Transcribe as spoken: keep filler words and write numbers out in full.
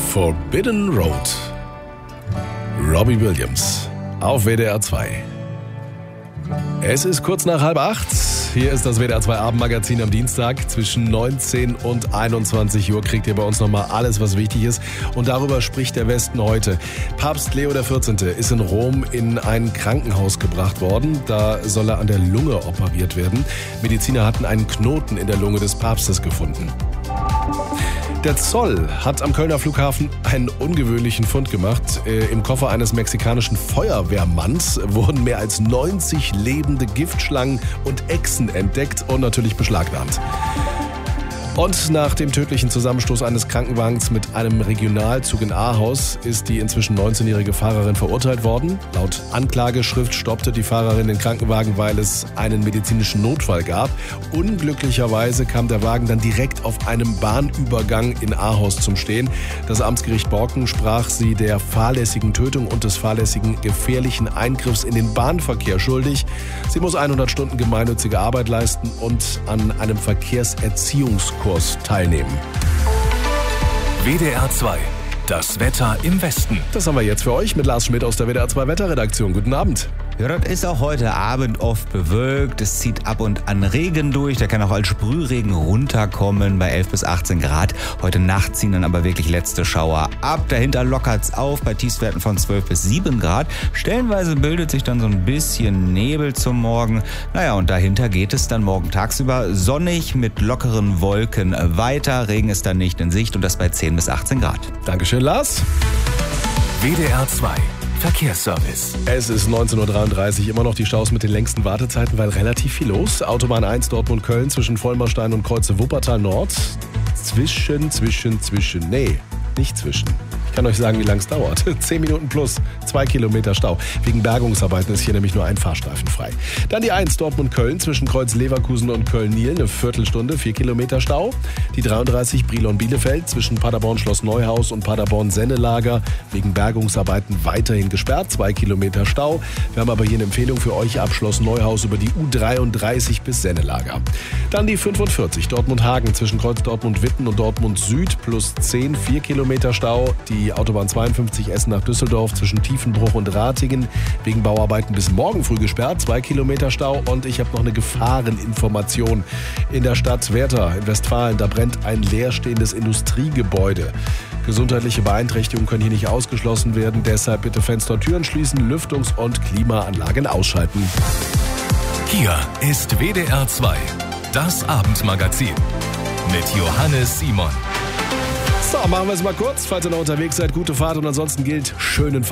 Forbidden Road. Robbie Williams auf W D R zwei. Es ist kurz nach halb acht. Hier ist das W D R zwei Abendmagazin am Dienstag. Zwischen neunzehn und einundzwanzig Uhr kriegt ihr bei uns nochmal alles, was wichtig ist. Und darüber spricht der Westen heute. Papst Leo der vierzehnte. ist in Rom in ein Krankenhaus gebracht worden. Da soll er an der Lunge operiert werden. Mediziner hatten einen Knoten in der Lunge des Papstes gefunden. Der Zoll hat am Kölner Flughafen einen ungewöhnlichen Fund gemacht. Im Koffer eines mexikanischen Feuerwehrmanns wurden mehr als neunzig lebende Giftschlangen und Echsen entdeckt und natürlich beschlagnahmt. Und nach dem tödlichen Zusammenstoß eines Krankenwagens mit einem Regionalzug in Ahaus ist die inzwischen neunzehnjährige Fahrerin verurteilt worden. Laut Anklageschrift stoppte die Fahrerin den Krankenwagen, weil es einen medizinischen Notfall gab. Unglücklicherweise kam der Wagen dann direkt auf einem Bahnübergang in Ahaus zum Stehen. Das Amtsgericht Borken sprach sie der fahrlässigen Tötung und des fahrlässigen gefährlichen Eingriffs in den Bahnverkehr schuldig. Sie muss hundert Stunden gemeinnützige Arbeit leisten und an einem Verkehrserziehungskurs teilnehmen. W D R zwei. Das Wetter im Westen. Das haben wir jetzt für euch mit Lars Schmidt aus der W D R zwei Wetterredaktion. Guten Abend. Ja, das ist auch heute Abend oft bewölkt. Es zieht ab und an Regen durch. Der kann auch als Sprühregen runterkommen bei elf bis achtzehn Grad. Heute Nacht ziehen dann aber wirklich letzte Schauer ab. Dahinter lockert's auf bei Tiefstwerten von zwölf bis sieben Grad. Stellenweise bildet sich dann so ein bisschen Nebel zum Morgen. Naja, und dahinter geht es dann morgen tagsüber sonnig mit lockeren Wolken weiter. Regen ist dann nicht in Sicht und das bei zehn bis achtzehn Grad. Dankeschön, Lars. W D R zwei. Verkehrsservice. Es ist neunzehn Uhr dreiunddreißig, immer noch die Staus mit den längsten Wartezeiten, weil relativ viel los. Autobahn eins Dortmund-Köln zwischen Vollmerstein und Kreuze Wuppertal Nord. Zwischen, zwischen, zwischen, nee, nicht zwischen. Ich kann euch sagen, wie lange es dauert. Zehn Minuten plus, zwei Kilometer Stau. Wegen Bergungsarbeiten ist hier nämlich nur ein Fahrstreifen frei. Dann die eins Dortmund-Köln zwischen Kreuz Leverkusen und Köln-Niel, eine Viertelstunde, vier Kilometer Stau. Die dreiunddreißig Brilon-Bielefeld zwischen Paderborn-Schloss Neuhaus und Paderborn-Sennelager. Wegen Bergungsarbeiten weiterhin gesperrt, zwei Kilometer Stau. Wir haben aber hier eine Empfehlung für euch ab Schloss Neuhaus über die U dreiunddreißig bis Sennelager. Dann die fünfundvierzig Dortmund-Hagen zwischen Kreuz Dortmund-Witten und Dortmund-Süd plus zehn, vier Kilometer Stau. Die Autobahn zweiundfünfzig Essen nach Düsseldorf zwischen Tiefenbruch und Ratingen wegen Bauarbeiten bis morgen früh gesperrt, zwei Kilometer Stau. Und ich habe noch eine Gefahreninformation in der Stadt Werther in Westfalen. Da brennt ein leerstehendes Industriegebäude. Gesundheitliche Beeinträchtigungen können hier nicht ausgeschlossen werden. Deshalb bitte Fenster und Türen schließen, Lüftungs- und Klimaanlagen ausschalten. Hier ist W D R zwei. Das Abendmagazin mit Johannes Simon. So, machen wir es mal kurz. Falls ihr noch unterwegs seid, gute Fahrt und ansonsten gilt schönen